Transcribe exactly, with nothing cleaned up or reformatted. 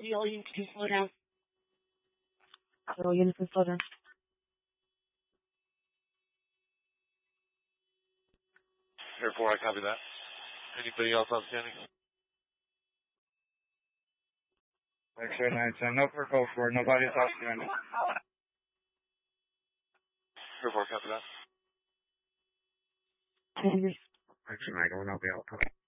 copy. All units can slow down. All units can slow down. Air four, I copy that. Anybody else outstanding? X-ray nine ten, no for code four, nobody's outstanding. Air four, copy that. X-ray nine, don't know, be out.